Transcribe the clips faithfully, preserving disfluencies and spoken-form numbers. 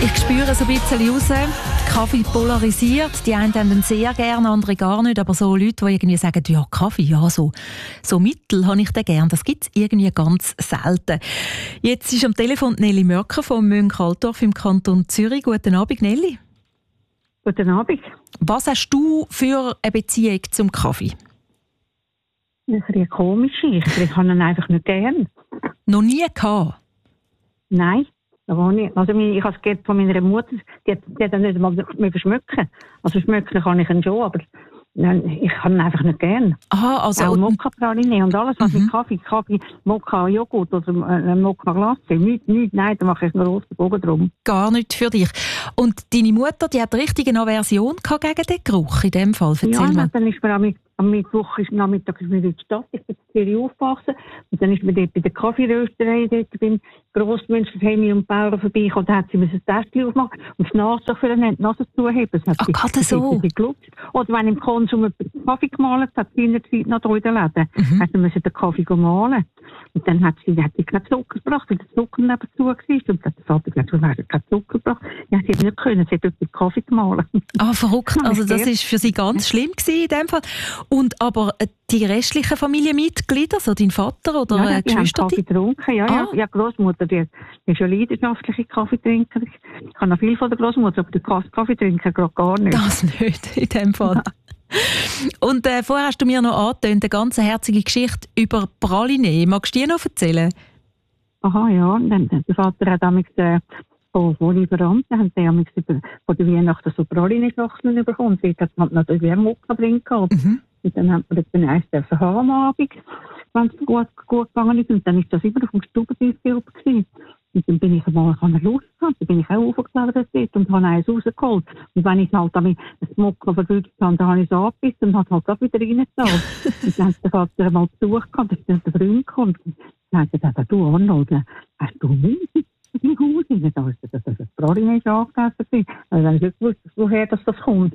Ich spüre so ein bisschen raus, Kaffee polarisiert. Die einen haben ihn sehr gerne, andere gar nicht. Aber so Leute, die irgendwie sagen, ja, Kaffee, ja, so, so Mittel habe ich den gern. Das gibt es irgendwie ganz selten. Jetzt ist am Telefon Nelly Mörker von München-Altdorf im Kanton Zürich. Guten Abend, Nelly. Guten Abend. Was hast du für eine Beziehung zum Kaffee? Das ist eine komische. Ich, ich habe ihn einfach nicht gern. Noch nie gehabt? Nein. Aber nicht. Also ich habe es von meiner Mutter, die hat, die hat ihn nicht mal mehr verschmücken. Also schmücken kann ich ihn schon, aber nein, ich kann ihn einfach nicht gern. Aha, also... Auch Mokka-Praline und alles, was mhm. mit Kaffee, Kaffee, Mokka, Joghurt oder äh, Mokka-Glasse, nichts, nichts, nein, da mache ich einen grossen Bogen drum. Gar nicht für dich. Und deine Mutter, die hat richtig eine Aversion gehabt gegen den Geruch in dem Fall? Erzähl ja, mal. Dann ist mir am, am Mittwoch, ist, Nachmittag ist mir in die Stadt, ich bin in Zürich aufgewachsen und dann ist mir dort bei der Kaffeerösterei, dort bin Grossmünster, Hemi und Bauern vorbeigekommen, da hat sie mir ein Täschchen aufgemacht und das Nase für die Nase zuheben. Ach, gerade so? Oder wenn im Konsum Kaffee gemahlen hat, sie in der Zeit noch da in den Läden, mhm. hat sie den Kaffee mahlen. Und dann hat sie, hat sie keinen Zucker gebracht, weil der Zucker nebenzu war. Und dann hat der Vater gesagt, du hast keinen Zucker gebracht. Ja, sie hat nicht können, sie hat dort den Kaffee gemahlen. Ah, verrückt. Also das war für sie ganz schlimm gewesen in dem Fall. Und aber die restlichen Familienmitglieder, so dein Vater oder ja, die Geschwister? haben Kaffee getrunken, ja. Ah. Ja, ja, Großmutter, die, die ist ja leidenschaftliche Kaffeetrinker. Ich kann noch viel von der Großmutter, aber die Kaffeetrinker gerade gar nicht. Das nicht, in dem Fall. Und äh, vorher hast du mir noch angetönt, eine ganz herzige Geschichte über Praline. Magst du die noch erzählen? Aha, ja. Der Vater hat damals äh, von, von Lieferanten haben sie damals von der Weihnachten so Praline-Schachteln bekommen. Sie hat man natürlich auch Mokka drin gehabt. Mhm. Und dann hat man das dann erst dürfen haben am Abend, wenn es gut, gut gegangen ist. Und dann ist das immer auf dem Stubentisch gewesen. Und dann bin ich einmal, ich habe Lust gehabt, dann bin ich auch aufgeklettert dort und habe eins rausgeholt. Und wenn ich halt damit das Mokka verwünscht habe, dann habe ich es angebissen und habe halt auch wieder reingetan. Und dann hat der Vater einmal Besuch gehabt, dass dann der Freund kommt. Und dann hat er gesagt, du Arnold, hast du Milch in deinem Haus? Und dann ist das das Praline ist angegessen. Also dann habe ich nicht gewusst, woher das, das kommt.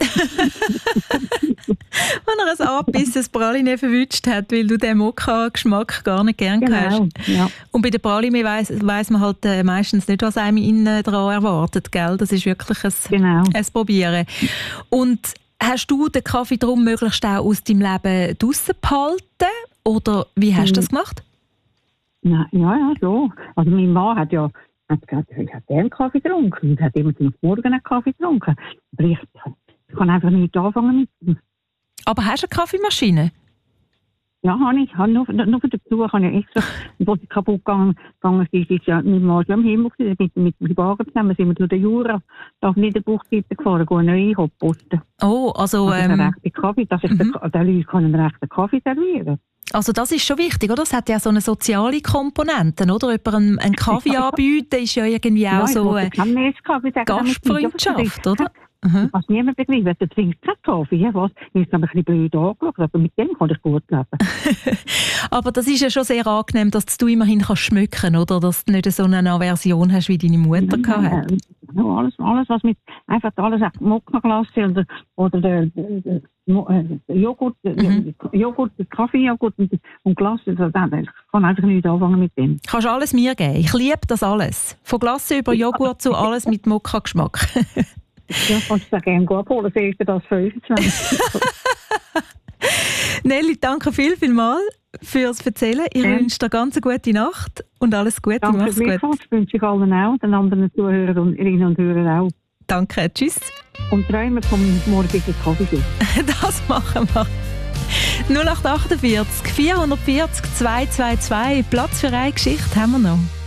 Wenn er ein angebissenes Praline verwünscht hat, weil du den Mokka-Geschmack gar nicht gern genau, hast. Ja. Und bei der Praline weiss, weiss man halt äh, meistens nicht, was einem innen dran erwartet, gell? Das ist wirklich ein, genau. ein Probieren. Und hast du den Kaffee darum möglichst auch aus deinem Leben draussen behalten? Oder wie hast du das gemacht? Ja, ja, ja, so. Also mein Mann hat ja hat gesagt, ich habe gerne Kaffee getrunken und hat immer zum Morgen einen Kaffee getrunken. Aber ich, ich kann einfach nicht anfangen mit. Aber hast du eine Kaffeemaschine? Ja, habe ich. Habe nur, nur dazu habe ich extra, wo sie kaputt gegangen, gegangen ist, ist ja mein Mann schon am Himmel gewesen. Mit, mit dem Wagen zusammen sind wir durch den Jura auf Niederbuchseite gefahren, gehen neu einposten. Oh, also... Also ähm, einen rechten Kaffee, dass ich mhm. den, den Leuten einen rechten Kaffee servieren. Also das ist schon wichtig, oder? Es hat ja so eine soziale Komponente, oder? Jemand einen, einen Kaffee anbieten ist ja irgendwie auch ja, so eine Gastfreundschaft, oder? Mhm. Was niemand begreift, der trinkt keinen Kaffee, ja, was? Ich habe ein bisschen blöd angeschaut, aber mit dem kann ich gut leben. Aber das ist ja schon sehr angenehm, dass du immerhin kannst schmücken, oder? Dass du nicht so eine Aversion hast, wie deine Mutter ja, hatte. Ja, alles, alles, was mit, einfach alles, auch Mokka-Glasse oder, oder der, der, der, der Joghurt, mhm. Joghurt, Kaffeejoghurt und, und Glasse, also, ich kann einfach nicht anfangen mit dem. Kannst du alles mir geben? Ich liebe das alles. Von Glasse über Joghurt zu alles mit Mokka-Geschmack. Ja, kannst du gerne abholen, sehe ich dir das fünfundzwanzig. Nelly, danke viel, viel mal fürs Erzählen. Ich ja. wünsche dir ganz eine gute Nacht und alles Gute. Danke, mach's gut. Das wünsche ich allen auch, den anderen Zuhörerinnen und Hörern auch. Danke, tschüss. Und träumen vom morgigen Kaffee. Das machen wir. null acht acht vier, vier vier null, zwei zwei zwei, Platz für eine Geschichte haben wir noch.